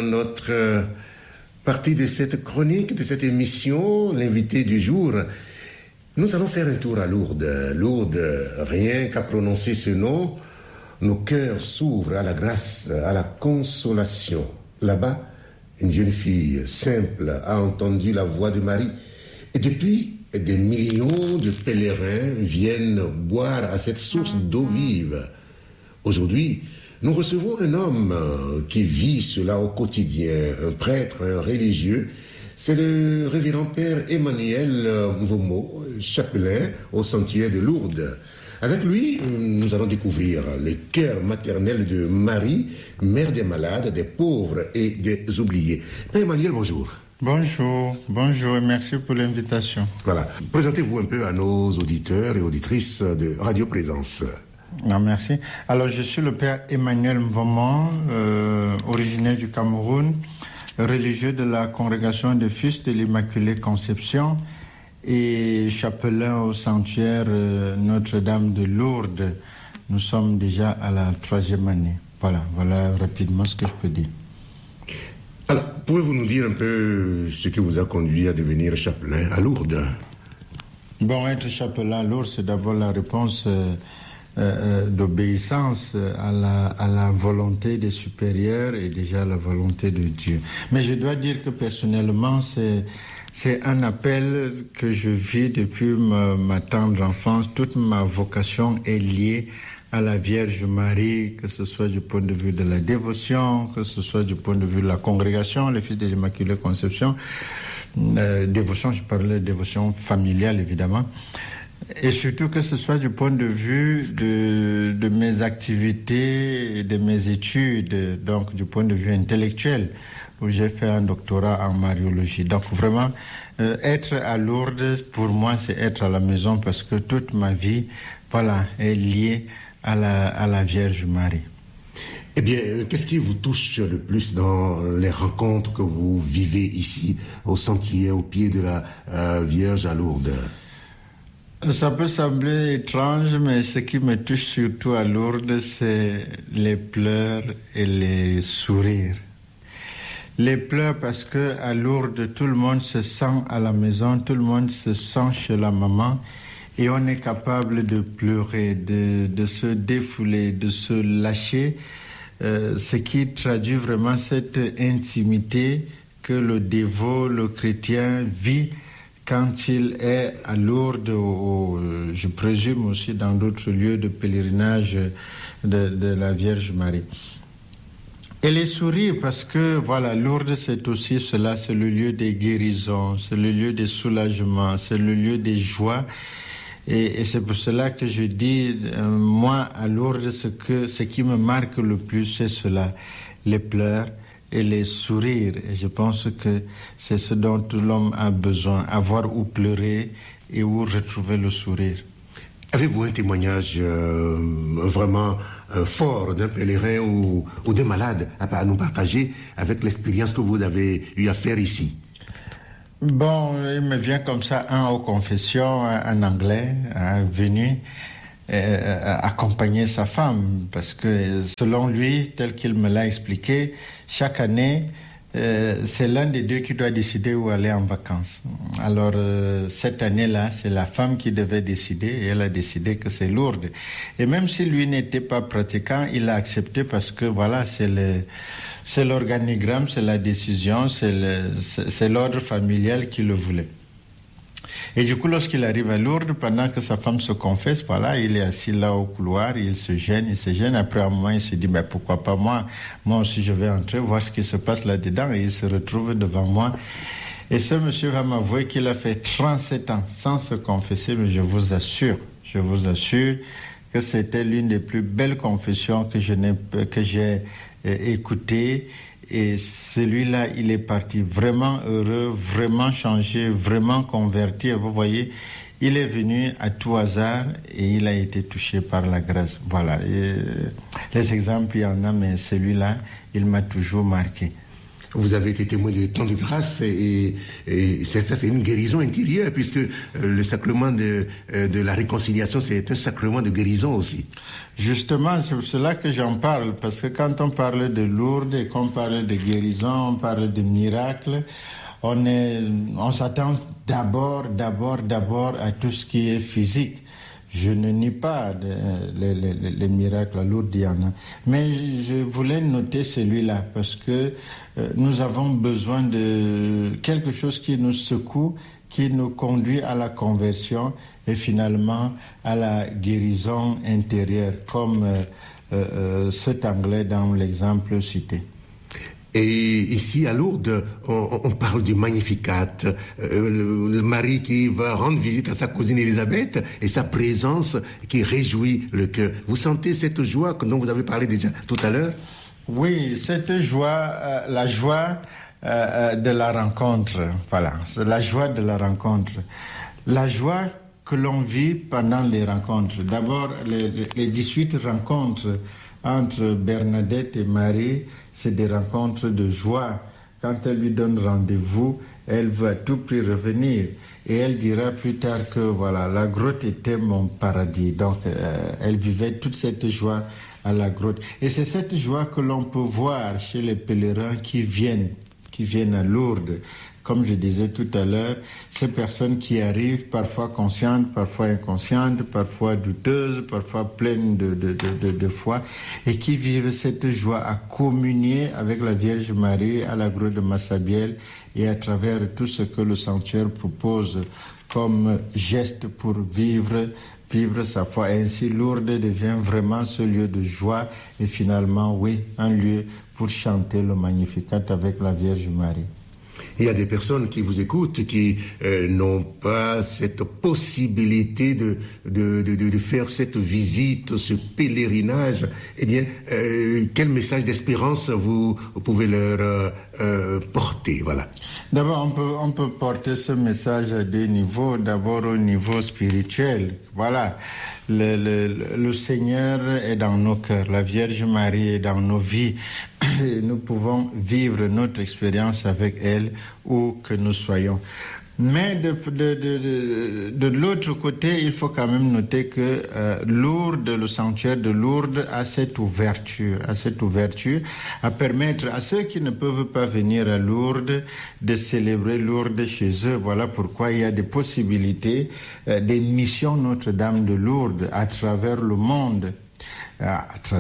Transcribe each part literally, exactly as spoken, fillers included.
notre euh, partie de cette chronique, de cette émission, l'invité du jour. Nous allons faire un tour à Lourdes. Lourdes, rien qu'à prononcer ce nom, nos cœurs s'ouvrent à la grâce, à la consolation. Là-bas, une jeune fille simple a entendu la voix de Marie. Et depuis, des millions de pèlerins viennent boire à cette source d'eau vive. Aujourd'hui, nous recevons un homme qui vit cela au quotidien, un prêtre, un religieux. C'est le révérend père Emmanuel Mvomo, chapelain au sanctuaire de Lourdes. Avec lui, nous allons découvrir le cœur maternel de Marie, mère des malades, des pauvres et des oubliés. Père Emmanuel, bonjour. Bonjour, bonjour et merci pour l'invitation. Voilà. Présentez-vous un peu à nos auditeurs et auditrices de Radio Présence. Non, merci. Alors, je suis le père Emmanuel Mvomo, euh, originaire du Cameroun, religieux de la congrégation des Fils de l'Immaculée Conception et chapelain au sanctuaire euh, Notre-Dame de Lourdes. Nous sommes déjà à la troisième année. Voilà, voilà rapidement ce que je peux dire. Alors, pouvez-vous nous dire un peu ce qui vous a conduit à devenir chapelain à Lourdes? Bon, être chapelain à Lourdes, c'est d'abord la réponse euh, euh, d'obéissance à la, à la volonté des supérieurs et déjà à la volonté de Dieu. Mais je dois dire que personnellement, c'est, c'est un appel que je vis depuis ma, ma tendre enfance. Toute ma vocation est liée à la Vierge Marie, que ce soit du point de vue de la dévotion, que ce soit du point de vue de la congrégation, les Fils de l'Immaculée Conception. Euh, dévotion, je parlais de dévotion familiale, évidemment. Et surtout que ce soit du point de vue de, de mes activités et de mes études, donc du point de vue intellectuel, où j'ai fait un doctorat en mariologie. Donc vraiment, euh, être à Lourdes, pour moi, c'est être à la maison parce que toute ma vie, voilà, est liée à la, à la Vierge Marie. Eh bien, qu'est-ce qui vous touche le plus dans les rencontres que vous vivez ici, au sanctuaire, au pied de la euh, Vierge à Lourdes? Ça peut sembler étrange, mais ce qui me touche surtout à Lourdes, c'est les pleurs et les sourires. Les pleurs parce que à Lourdes, tout le monde se sent à la maison, tout le monde se sent chez la maman. Et on est capable de pleurer, de, de se défouler, de se lâcher, euh, ce qui traduit vraiment cette intimité que le dévot, le chrétien vit quand il est à Lourdes, ou, je présume aussi dans d'autres lieux de pèlerinage de, de la Vierge Marie. Et les sourires, parce que voilà, Lourdes c'est aussi cela, c'est le lieu des guérisons, c'est le lieu des soulagements, c'est le lieu des joies. Et, et c'est pour cela que je dis, euh, moi, à Lourdes, ce, que, ce qui me marque le plus, c'est cela, les pleurs et les sourires. Et je pense que c'est ce dont tout l'homme a besoin, avoir où pleurer et où retrouver le sourire. Avez-vous un témoignage euh, vraiment euh, fort d'un pèlerin ou, ou d'un malade à, à nous partager avec l'expérience que vous avez eu à faire ici? Bon, il me vient comme ça un aux confessions, un anglais, un venu euh, accompagner sa femme, parce que selon lui, tel qu'il me l'a expliqué, chaque année, euh, c'est l'un des deux qui doit décider où aller en vacances. Alors, euh, cette année-là, c'est la femme qui devait décider, et elle a décidé que c'est Lourdes. Et même si lui n'était pas pratiquant, il a accepté parce que, voilà, c'est le... C'est l'organigramme, c'est la décision, c'est, le, c'est, c'est l'ordre familial qui le voulait. Et du coup, lorsqu'il arrive à Lourdes, pendant que sa femme se confesse, voilà, il est assis là au couloir, il se gêne, il se gêne. Après un moment, il se dit, ben, pourquoi pas moi? Moi aussi, je vais entrer, voir ce qui se passe là-dedans. Et il se retrouve devant moi. Et ce monsieur va m'avouer qu'il a fait trente-sept ans sans se confesser, mais je vous assure, je vous assure que c'était l'une des plus belles confessions que je n'ai, que j'ai écouté, et celui-là, il est parti vraiment heureux, vraiment changé, vraiment converti. Et vous voyez, il est venu à tout hasard et il a été touché par la grâce. Voilà. Et les exemples, il y en a, mais celui-là, il m'a toujours marqué. Vous avez été témoin de tant de grâce et, et c'est ça, c'est une guérison intérieure puisque le sacrement de, de la réconciliation, c'est un sacrement de guérison aussi. Justement, c'est pour cela que j'en parle, parce que quand on parle de Lourdes et qu'on parle de guérison, on parle de miracles, on est, on s'attend d'abord, d'abord, d'abord à tout ce qui est physique. Je ne nie pas de, les, les, les miracles à Lourdes, il y en a. Mais je voulais noter celui-là parce que euh, nous avons besoin de quelque chose qui nous secoue, qui nous conduit à la conversion et finalement à la guérison intérieure, comme euh, euh, cet Anglais dans l'exemple cité. Et ici, à Lourdes, on, on parle du Magnificat, euh, le, le mari qui va rendre visite à sa cousine Élisabeth et sa présence qui réjouit le cœur. Vous sentez cette joie dont vous avez parlé déjà tout à l'heure? Oui, cette joie, euh, la joie euh, de la rencontre, voilà, c'est la joie de la rencontre. La joie que l'on vit pendant les rencontres. D'abord, les, les, les dix-huit rencontres entre Bernadette et Marie, c'est des rencontres de joie. Quand elle lui donne rendez-vous, elle va à tout prix revenir. Et elle dira plus tard que voilà, la grotte était mon paradis. Donc, euh, elle vivait toute cette joie à la grotte. Et c'est cette joie que l'on peut voir chez les pèlerins qui viennent, qui viennent à Lourdes. Comme je disais tout à l'heure, ces personnes qui arrivent, parfois conscientes, parfois inconscientes, parfois douteuses, parfois pleines de, de, de, de, de foi, et qui vivent cette joie à communier avec la Vierge Marie à la grotte de Massabielle et à travers tout ce que le sanctuaire propose comme geste pour vivre vivre sa foi. Et ainsi, Lourdes devient vraiment ce lieu de joie et finalement, oui, un lieu pour chanter le Magnificat avec la Vierge Marie. Il y a des personnes qui vous écoutent qui euh, n'ont pas cette possibilité de, de, de, de faire cette visite, ce pèlerinage. Eh bien, euh, quel message d'espérance vous, vous pouvez leur euh, euh, porter, voilà. D'abord, on peut, on peut porter ce message à deux niveaux. D'abord, au niveau spirituel. Voilà. Le, le, le Seigneur est dans nos cœurs, la Vierge Marie est dans nos vies. Et nous pouvons vivre notre expérience avec elle où que nous soyons. Mais de, de, de, de, de l'autre côté, il faut quand même noter que euh, Lourdes, le sanctuaire de Lourdes, a cette ouverture, a cette ouverture à permettre à ceux qui ne peuvent pas venir à Lourdes de célébrer Lourdes chez eux. Voilà pourquoi il y a des possibilités, euh, des missions Notre-Dame de Lourdes à travers le monde. À, à,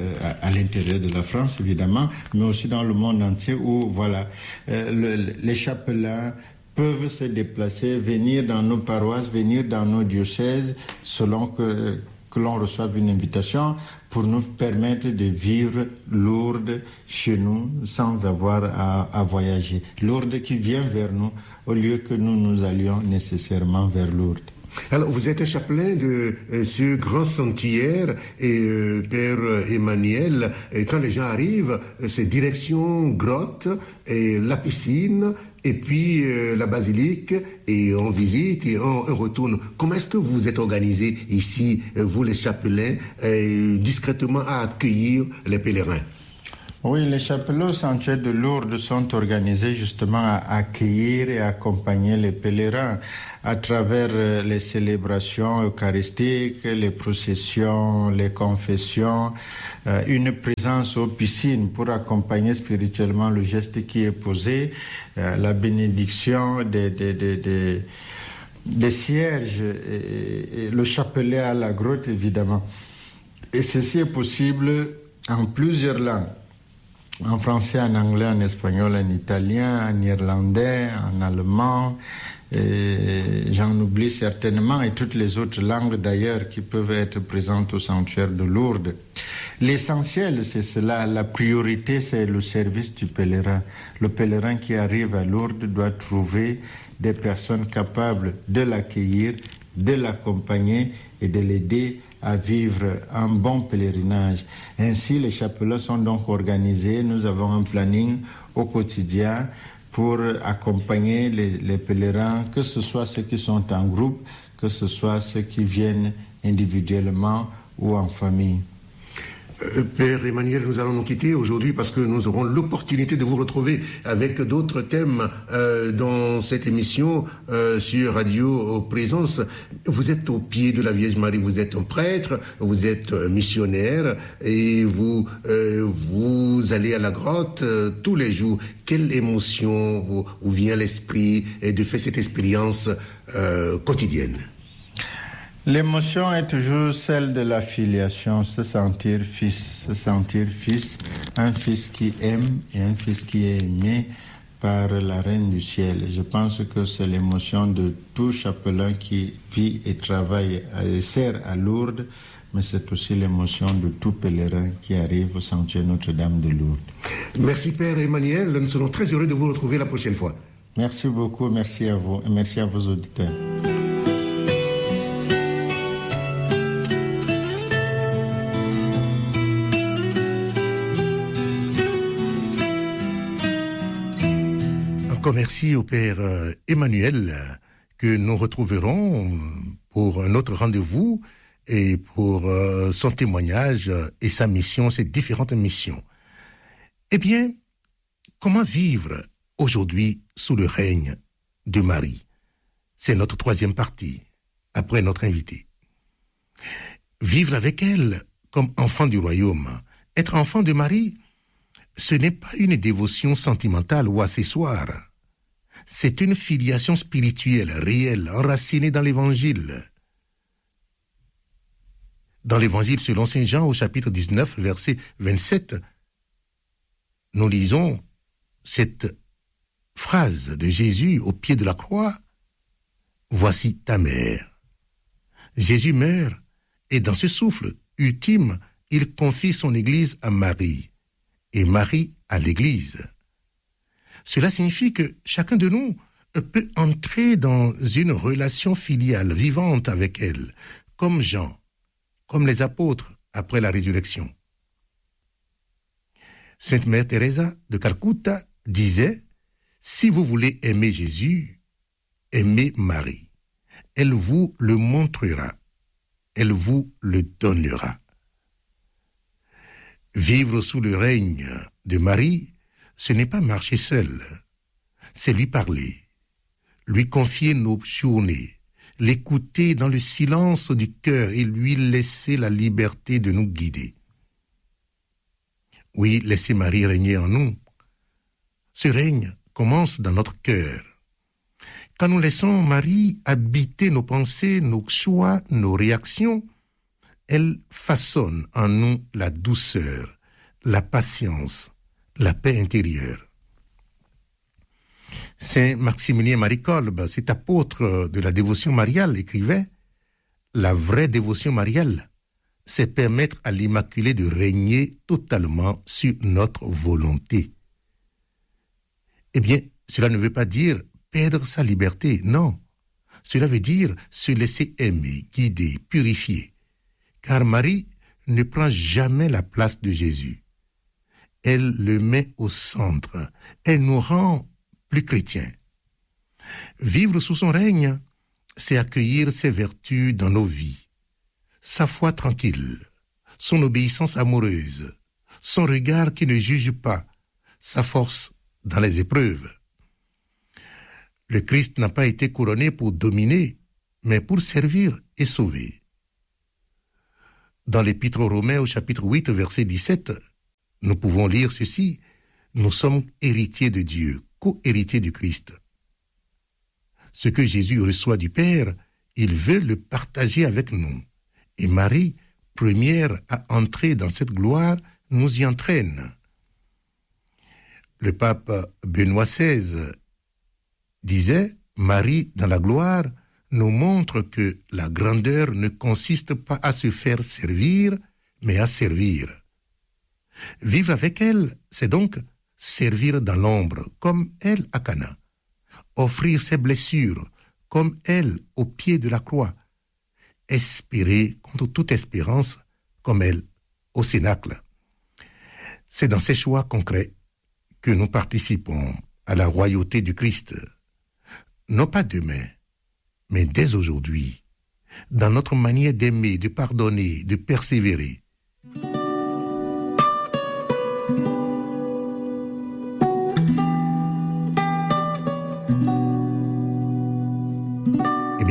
à l'intérieur de la France, évidemment, mais aussi dans le monde entier où, voilà, euh, le, les chapelains peuvent se déplacer, venir dans nos paroisses, venir dans nos diocèses, selon que, que l'on reçoive une invitation pour nous permettre de vivre Lourdes chez nous sans avoir à, à voyager. Lourdes qui vient vers nous au lieu que nous nous allions nécessairement vers Lourdes. Alors, vous êtes chapelain de euh, ce grand sanctuaire et euh, Père Emmanuel, et quand les gens arrivent, euh, c'est direction grotte et la piscine et puis euh, la basilique et on visite et on, on retourne. Comment est-ce que vous êtes organisé ici, euh, vous les chapelains, euh, discrètement à accueillir les pèlerins? Oui, les chapelans au sanctuaire de Lourdes sont organisés justement à accueillir et accompagner les pèlerins à travers les célébrations eucharistiques, les processions, les confessions, euh, une présence aux piscines pour accompagner spirituellement le geste qui est posé, euh, la bénédiction des, des, des, des, des cierges et, et le chapelet à la grotte évidemment. Et ceci est possible en plusieurs langues. En français, en anglais, en espagnol, en italien, en irlandais, en allemand, et j'en oublie certainement, et toutes les autres langues d'ailleurs qui peuvent être présentes au sanctuaire de Lourdes. L'essentiel, c'est cela, la priorité, c'est le service du pèlerin. Le pèlerin qui arrive à Lourdes doit trouver des personnes capables de l'accueillir, de l'accompagner et de l'aider à vivre un bon pèlerinage. Ainsi, les chapelans sont donc organisés. Nous avons un planning au quotidien pour accompagner les, les pèlerins, que ce soit ceux qui sont en groupe, que ce soit ceux qui viennent individuellement ou en famille. Euh, Père Emmanuel, nous allons nous quitter aujourd'hui parce que nous aurons l'opportunité de vous retrouver avec d'autres thèmes euh, dans cette émission euh, sur Radio Présence. Vous êtes au pied de la Vierge Marie, vous êtes un prêtre, vous êtes missionnaire et vous euh, vous allez à la grotte euh, tous les jours. Quelle émotion vous, vous vient à l'esprit et de faire cette expérience euh, quotidienne? L'émotion est toujours celle de la filiation, se sentir fils, se sentir fils, un fils qui aime et un fils qui est aimé par la Reine du Ciel. Je pense que c'est l'émotion de tout chapelain qui vit et travaille et sert à Lourdes, mais c'est aussi l'émotion de tout pèlerin qui arrive au sanctuaire Notre-Dame de Lourdes. Merci Père Emmanuel, nous serons très heureux de vous retrouver la prochaine fois. Merci beaucoup, merci à vous et merci à vos auditeurs. Merci au Père Emmanuel que nous retrouverons pour un autre rendez-vous et pour son témoignage et sa mission, ses différentes missions. Eh bien, comment vivre aujourd'hui sous le règne de Marie? C'est notre troisième partie, après notre invité. Vivre avec elle comme enfant du royaume. Être enfant de Marie, ce n'est pas une dévotion sentimentale ou accessoire. C'est une filiation spirituelle, réelle, enracinée dans l'Évangile. Dans l'Évangile selon saint Jean, au chapitre dix-neuf, verset vingt-sept, nous lisons cette phrase de Jésus au pied de la croix. « Voici ta mère ». Jésus meurt, et dans ce souffle ultime, il confie son Église à Marie, et Marie à l'Église. Cela signifie que chacun de nous peut entrer dans une relation filiale vivante avec elle, comme Jean, comme les apôtres après la résurrection. Sainte Mère Teresa de Calcutta disait « Si vous voulez aimer Jésus, aimez Marie. Elle vous le montrera, elle vous le donnera. » Vivre sous le règne de Marie, ce n'est pas marcher seul, c'est lui parler, lui confier nos journées, l'écouter dans le silence du cœur et lui laisser la liberté de nous guider. Oui, laisser Marie régner en nous. Ce règne commence dans notre cœur. Quand nous laissons Marie habiter nos pensées, nos choix, nos réactions, elle façonne en nous la douceur, la patience, la paix intérieure. Saint Maximilien Marie Kolbe, cet apôtre de la dévotion mariale, écrivait « La vraie dévotion mariale, c'est permettre à l'Immaculée de régner totalement sur notre volonté. » Eh bien, cela ne veut pas dire perdre sa liberté, non. Cela veut dire se laisser aimer, guider, purifier. Car Marie ne prend jamais la place de Jésus. Elle le met au centre. Elle nous rend plus chrétiens. Vivre sous son règne, c'est accueillir ses vertus dans nos vies. Sa foi tranquille, son obéissance amoureuse, son regard qui ne juge pas, sa force dans les épreuves. Le Christ n'a pas été couronné pour dominer, mais pour servir et sauver. Dans l'Épître aux Romains au chapitre huit, verset dix-sept, nous pouvons lire ceci, « Nous sommes héritiers de Dieu, co-héritiers du Christ. » Ce que Jésus reçoit du Père, il veut le partager avec nous. Et Marie, première à entrer dans cette gloire, nous y entraîne. Le pape Benoît seize disait, « Marie, dans la gloire, nous montre que la grandeur ne consiste pas à se faire servir, mais à servir. » Vivre avec elle, c'est donc servir dans l'ombre, comme elle à Cana. Offrir ses blessures, comme elle au pied de la croix. Espérer contre toute espérance, comme elle au cénacle. C'est dans ces choix concrets que nous participons à la royauté du Christ. Non pas demain, mais dès aujourd'hui, dans notre manière d'aimer, de pardonner, de persévérer.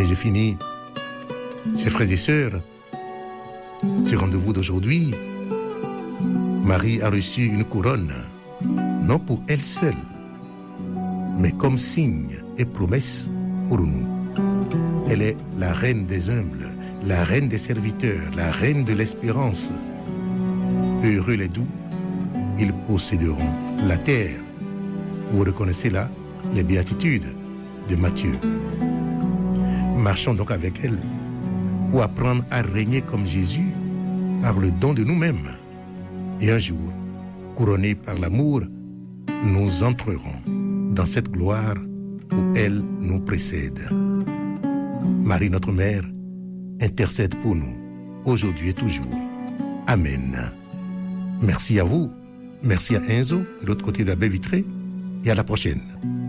Et je finis. Chers frères et sœurs, ce rendez-vous d'aujourd'hui, Marie a reçu une couronne, non pour elle seule, mais comme signe et promesse pour nous. Elle est la reine des humbles, la reine des serviteurs, la reine de l'espérance. Heureux les doux, ils posséderont la terre. Vous reconnaissez là les béatitudes de Matthieu. Marchons donc avec elle pour apprendre à régner comme Jésus par le don de nous-mêmes. Et un jour, couronnés par l'amour, nous entrerons dans cette gloire où elle nous précède. Marie, notre Mère, intercède pour nous, aujourd'hui et toujours. Amen. Merci à vous, merci à Enzo, de l'autre côté de la baie vitrée, et à la prochaine.